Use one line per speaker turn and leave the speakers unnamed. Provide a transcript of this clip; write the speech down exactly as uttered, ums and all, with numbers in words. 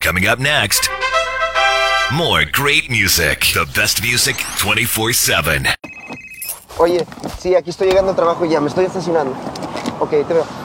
Coming up next, more great music. The best music twenty-four seven.
Oye, sí, aquí estoy llegando al trabajo ya, me estoy estacionando. Ok, te veo.